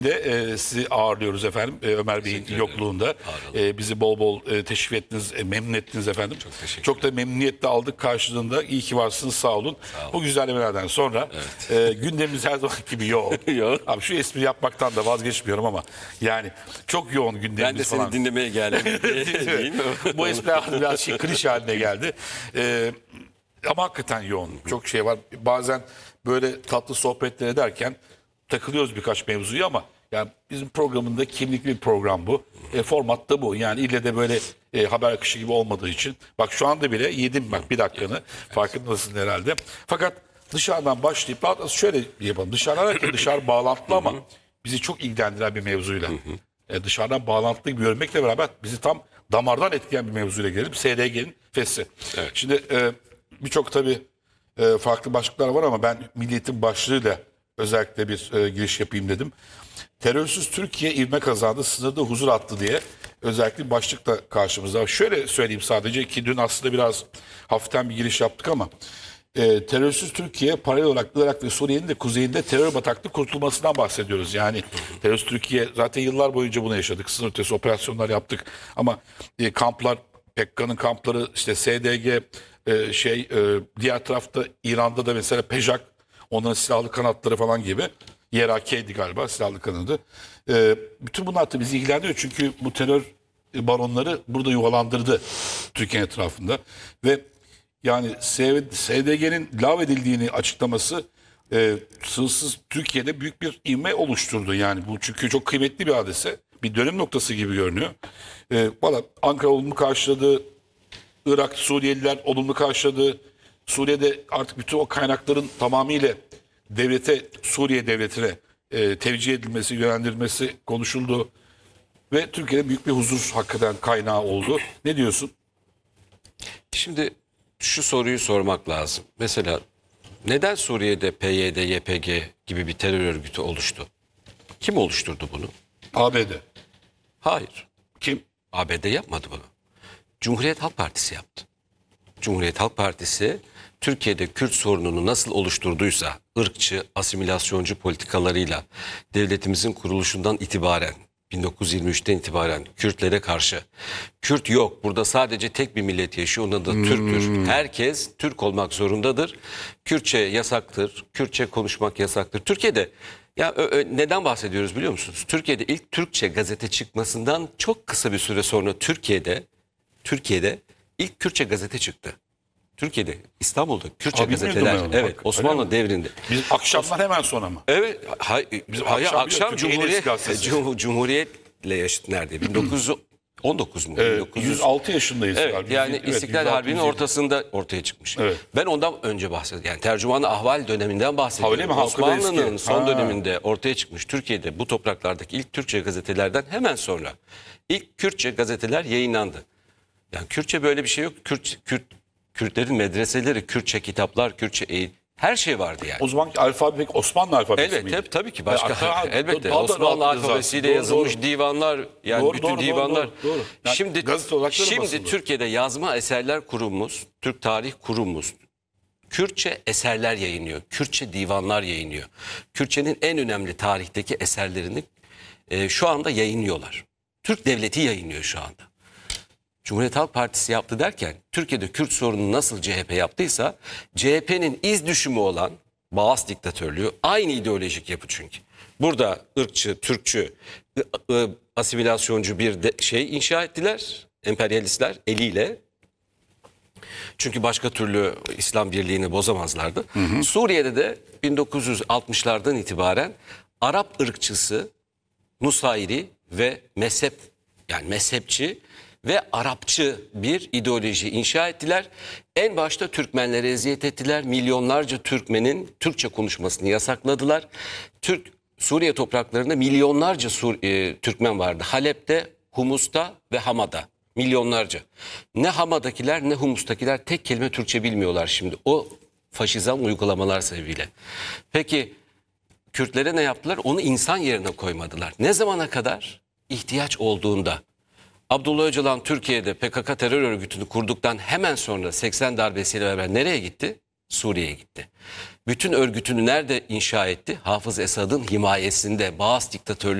Sizi ağırlıyoruz efendim Ömer Bey'in yokluğunda. Bizi bol bol teşrif ettiniz, memnun ettiniz efendim. Çok teşekkür Çok da memnuniyetle aldık karşılığında. İyi ki varsınız, sağ olun. Bu güzellemelerden sonra gündemimiz her zaman gibi yoğun. Abi şu espri yapmaktan da vazgeçmiyorum ama yani çok yoğun gündemimiz Ben de seni falan. dinlemeye geldim. Değil mi? Bu espri biraz klişe haline geldi. Ama hakikaten yoğun. Çok şey var. Bazen böyle tatlı sohbetler ederken takılıyoruz birkaç mevzuyu ama yani bizim programında kimlikli bir program bu. Format da bu. Yani ille de böyle haber akışı gibi olmadığı için. Bak şu anda bile yedim bak bir dakikanı. Farkındasın herhalde. Fakat dışarıdan başlayıp daha doğrusu şöyle yapalım. Dışarı bağlantılı ama bizi çok ilgilendiren bir mevzuyla. Dışarıdan bağlantılı gibi görmekle beraber bizi tam damardan etkileyen bir mevzuyla gelelim. SDG'nin FES'i. Evet. Şimdi birçok tabii farklı başlıklar var ama ben milliyetin başlığıyla özellikle bir giriş yapayım dedim. Terörsüz Türkiye ivme kazandı, sınırda huzur attı diye özellikle başlıkla karşımızda. Şöyle söyleyeyim sadece ki dün aslında biraz hafiften bir giriş yaptık ama terörsüz Türkiye paralel olarak Irak ve Suriye'nin de kuzeyinde terör bataklığı kurtulmasından bahsediyoruz. Yani terörsüz Türkiye zaten yıllar boyunca bunu yaşadık. Sınır ötesi operasyonlar yaptık ama kamplar, PKK'nın kampları, işte SDG, diğer tarafta İran'da da mesela PEJAK, onların silahlı kanatları falan gibi. YRK'ydi galiba silahlı kanadı. Bütün bunlar da bizi ilgilendiriyor çünkü bu terör baronları burada yuvalandırdı Türkiye etrafında. Ve yani SDG'nin lağvedildiğini açıklaması sınırsız Türkiye'de büyük bir ivme oluşturdu. Yani bu çünkü çok kıymetli bir hadise. Bir dönüm noktası gibi görünüyor. Valla Ankara olumlu karşıladı. Irak, Suriyeliler olumlu karşıladı. Suriye'de artık bütün o kaynakların tamamıyla Suriye devletine tevcih edilmesi, yönlendirilmesi konuşuldu. Ve Türkiye'de büyük bir huzur hakikaten kaynağı oldu. Ne diyorsun? Şimdi şu soruyu sormak lazım. Mesela neden Suriye'de PYD, YPG gibi bir terör örgütü oluştu? Kim oluşturdu bunu? ABD. Hayır. Kim? ABD yapmadı bunu. Cumhuriyet Halk Partisi yaptı. Cumhuriyet Halk Partisi Türkiye'de Kürt sorununu nasıl oluşturduysa ırkçı, asimilasyoncu politikalarıyla devletimizin kuruluşundan itibaren 1923'ten itibaren Kürtlere karşı Kürt yok burada sadece tek bir millet yaşıyor onun adı Türktür. Herkes Türk olmak zorundadır. Kürtçe yasaktır. Kürtçe konuşmak yasaktır. Türkiye'de neden bahsediyoruz biliyor musunuz? Türkiye'de ilk Türkçe gazete çıkmasından çok kısa bir süre sonra Türkiye'de ilk Kürtçe gazete çıktı. Türkiye'de, İstanbul'da Kürtçe gazeteler. Evet, Bak, Osmanlı devrinde. Biz akşamlar hemen sonra mı? Evet, akşam Cumhuriyet'le yaşıt nerede? 1919 mu? 106 yaşındayız. Evet, galiba. yani Evet, İstiklal 106, Harbi'nin 107. ortasında ortaya çıkmış. Evet. Ben ondan önce bahsediyorum. Yani Tercüman-ı Ahval döneminden bahsediyorum. Öyle mi? Ha, o kadar Osmanlı'nın eski. son Ha. döneminde ortaya çıkmış Türkiye'de bu topraklardaki ilk Türkçe gazetelerden hemen sonra ilk Kürtçe gazeteler yayınlandı. Yani Kürtçe böyle bir şey yok. Kürtlerin medreseleri, Kürtçe kitaplar, Kürtçe eğitim, her şey vardı yani. O zamanki alfabe pek Osmanlı alfabesi miydi? Tabii ki başka. Elbette daha da Osmanlı rahat alfabesiyle yazar. yazılmış Doğru. divanlar yani Doğru, bütün doğru, divanlar. doğru. Yani Şimdi gazete olarak da basılı. Türkiye'de Yazma Eserler Kurumumuz, Türk Tarih Kurumumuz Kürtçe eserler yayınlıyor. Kürtçe divanlar yayınlıyor. Kürtçenin en önemli tarihteki eserlerini şu anda yayınlıyorlar. Türk Devleti yayınlıyor şu anda. Cumhuriyet Halk Partisi yaptı derken Türkiye'de Kürt sorununu nasıl CHP yaptıysa CHP'nin iz düşümü olan Bağız diktatörlüğü aynı ideolojik yapı çünkü. Burada ırkçı, Türkçü, asimilasyoncu bir şey inşa ettiler emperyalistler eliyle. Çünkü başka türlü İslam birliğini bozamazlardı. Suriye'de de 1960'lardan itibaren Arap ırkçısı, Nusayri ve mezhepçi ve Arapçı bir ideoloji inşa ettiler. En başta Türkmenlere eziyet ettiler. Milyonlarca Türkmenin Türkçe konuşmasını yasakladılar. Suriye topraklarında milyonlarca Türkmen vardı. Halep'te, Humus'ta ve Hama'da. Milyonlarca. Ne Hama'dakiler ne Humus'takiler tek kelime Türkçe bilmiyorlar şimdi. O faşizan uygulamalar sebebiyle. Peki Kürtlere ne yaptılar? Onu insan yerine koymadılar. Ne zamana kadar? İhtiyaç olduğunda. Abdullah Öcalan Türkiye'de PKK terör örgütünü kurduktan hemen sonra 80 darbesiyle beraber nereye gitti? Suriye'ye gitti. Bütün örgütünü nerede inşa etti? Hafız Esad'ın himayesinde, Baas diktatörlüğü